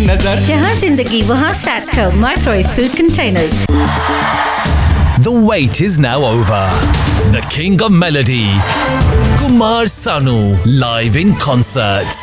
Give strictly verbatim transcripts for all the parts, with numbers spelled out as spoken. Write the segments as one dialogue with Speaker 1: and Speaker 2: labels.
Speaker 1: नजर।
Speaker 2: जहाँ जिंदगी वहाँ सैटको microwave food containers.
Speaker 3: The wait is now over. The king of melody, Kumar Sanu, live in concert.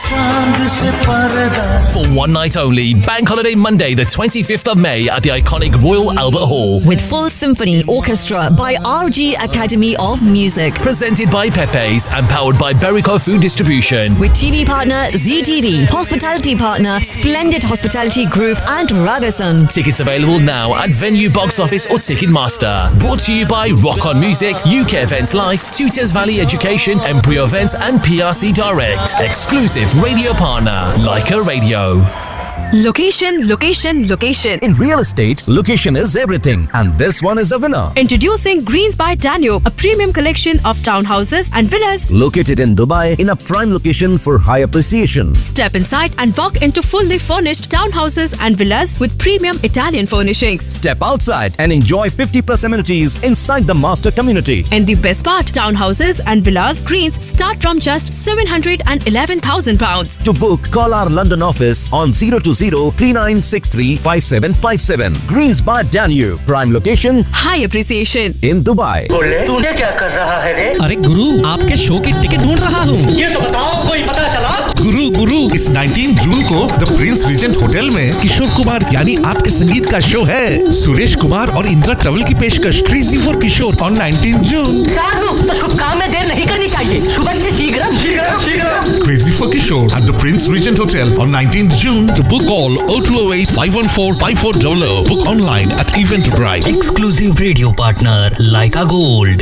Speaker 3: For one night only, Bank Holiday Monday, the twenty-fifth of May at the iconic Royal Albert Hall.
Speaker 4: With full symphony orchestra by R G Academy of Music.
Speaker 3: Presented by Pepe's and powered by Berico Food Distribution.
Speaker 4: With T V partner Z T V, hospitality partner Splendid Hospitality Group and Ragasan.
Speaker 3: Tickets available now at Venue Box Office or Ticketmaster. Brought to you by Rock On Music, U K Events Life, Tutors Valley Education, Embryo Events and P R C Direct. Exclusive radio partner, Leica Radio.
Speaker 5: Location, location, location.
Speaker 6: In real estate, location is everything, and this one is a winner.
Speaker 5: Introducing Greens by Danube, a premium collection of townhouses and villas
Speaker 6: located in Dubai in a prime location for high appreciation.
Speaker 5: Step inside and walk into fully furnished townhouses and villas with premium Italian furnishings.
Speaker 6: Step outside and enjoy fifty plus amenities inside the master community.
Speaker 5: And the best part, townhouses and villas Greens start from just seven hundred eleven thousand pounds.
Speaker 6: To book, call our London office on zero two zero three nine six three five seven five seven. Greens by Danube, prime location,
Speaker 5: high appreciation
Speaker 6: in Dubai.
Speaker 7: तूने क्या कर रहा है रे?
Speaker 8: अरे गुरु, आपके show की ticket ढूंढ रहा हूँ।
Speaker 7: ये तो बताओ, कोई पता चला?
Speaker 8: गुरु गुरु इस उन्नीस जून को द प्रिंस रिजेंट होटल में किशोर कुमार यानी आपके संगीत का शो है। सुरेश कुमार और इंदिरा ट्रेवल की पेशकश क्रेजी फॉर किशोर ऑन उन्नीस जून।
Speaker 7: शाहरुख, तो शुभ काम में देर नहीं करनी चाहिए। सुबह से शीघ्र शीघ्र शीघ्र।
Speaker 8: Crazy for Kishore at the Prince Regent Hotel on nineteenth June. To book, call oh two oh eight five one four five four zero zero. Book online at Eventbrite.
Speaker 3: Exclusive radio partner, Leica Gold.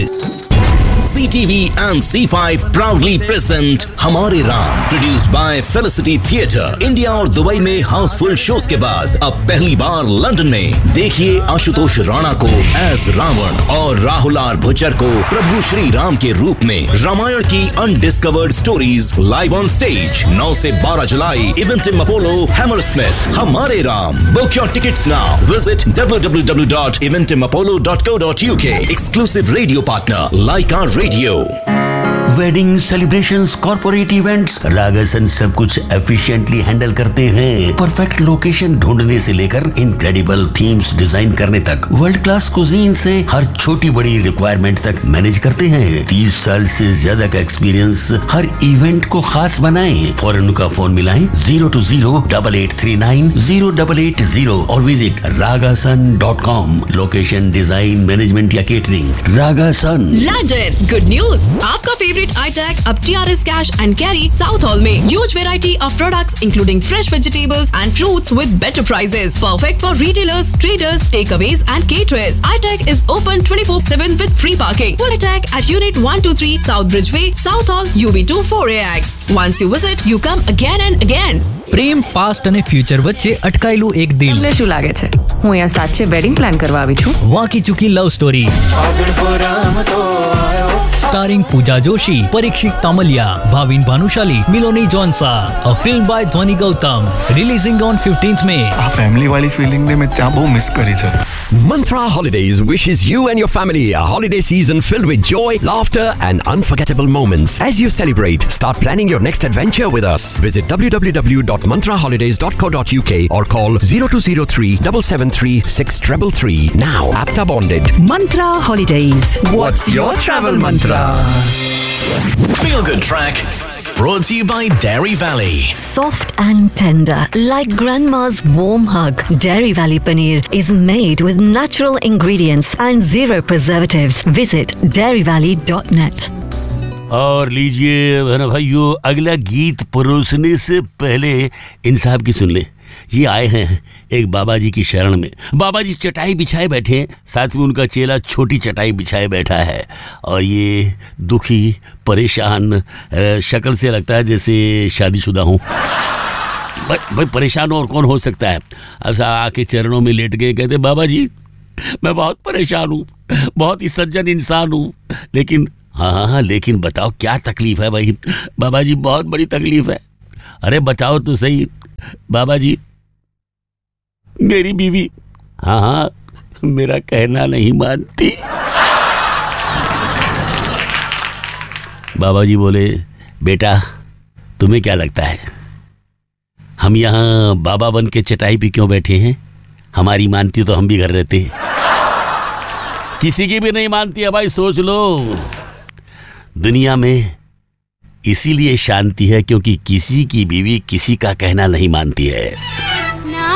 Speaker 6: C T V and C five proudly present हमारे Ram, produced by Felicity Theatre. India और Dubai में Housefull shows के बाद अब पहली बार London में देखिए आशुतोष राणा को एज रावण और राहुल आर भुचर को प्रभु श्री राम के रूप में। रामायण की undiscovered stories live on stage नौ से बारह जुलाई इवेंटिम अपोलो हैमरस्मिथ। हमारे Ram, book your tickets now. Visit w w w dot eventim apollo dot co dot u k. Exclusive radio partner, Leica Radio.
Speaker 9: Wedding celebrations, corporate events, रागासन सब कुछ efficiently handle करते हैं। Perfect location ढूंढने से लेकर incredible themes design करने तक, world class cuisine से हर छोटी बड़ी रिक्वायरमेंट तक मैनेज करते हैं। तीस साल से ज्यादा का एक्सपीरियंस हर इवेंट को खास बनाए। फौरन उनका फोन मिलाएं zero to zero double eight three nine zero double eight zero और visit रागासन dot com. Location, design, management या केटरिंग, रागासन।
Speaker 5: लंदन। गुड न्यूज, आपका फेवरेट iTech अब T R S Cash and Carry South Hall में huge variety of products including fresh vegetables and fruits with better prices, perfect for retailers, traders, takeaways and caterers. iTech is open twenty-four seven with free parking. iTech at Unit one two three South Bridgeway, South Hall, U B two four A X. Once you visit, you come again and again.
Speaker 10: Prem past અને future વચ્ચે અટકાયેલું એક દિલ.
Speaker 11: તમને શું લાગે છે હું અહીંયા સાચે વેડિંગ પ્લાન કરવા આવી છું?
Speaker 10: વાંકી ચૂકી love story starring Pooja Joshi, Parikshit Tamalia, Bhavin Bhanushali, Miloni Jonsa. A film by Dhwani Gautam. Releasing on fifteenth May.
Speaker 12: આ ફેમિલી વાળી ફીલિંગ ને મેં ત્યાં બહુ મિસ કરી છે.
Speaker 13: Mantra Holidays wishes you and your family a holiday season filled with joy, laughter and unforgettable moments. As you celebrate, start planning your next adventure with us. Visit w w w dot mantra holidays dot co dot u k or call zero two zero three seven seven three six three three. Now, APTA bonded.
Speaker 4: Mantra Holidays.
Speaker 13: What's your travel mantra?
Speaker 3: Feel Good Track. Brought to you by Dairy Valley.
Speaker 4: Soft and tender, like grandma's warm hug. Dairy Valley Paneer is made with natural ingredients and zero preservatives. Visit dairy valley dot net.
Speaker 9: और लीजिए मेरा भाइयों, अगला गीत परोसने से पहले इन साहब की सुन ले। ये आए हैं एक बाबा जी की शरण में। बाबा जी चटाई बिछाए बैठे हैं, साथ में उनका चेला छोटी चटाई बिछाए बैठा है और ये दुखी परेशान शक्ल से लगता है जैसे शादीशुदा हूँ। भाई परेशान और कौन हो सकता है। अब साहब आके चरणों में लेट गए, कहते बाबा जी मैं बहुत परेशान हूँ, बहुत ही सज्जन इंसान हूँ, लेकिन हाँ हाँ हाँ लेकिन बताओ क्या तकलीफ है भाई। बाबा जी बहुत बड़ी तकलीफ है। अरे बताओ तो सही बाबा जी। मेरी बीवी हाँ हाँ मेरा कहना नहीं मानती। बाबा जी बोले बेटा तुम्हें क्या लगता है हम यहाँ बाबा बन के चटाई पे क्यों बैठे हैं? हमारी मानती तो हम भी घर रहते हैं। किसी की भी नहीं मानती है भाई, सोच लो। दुनिया में इसीलिए शांति है क्योंकि किसी की बीवी किसी का कहना नहीं मानती है।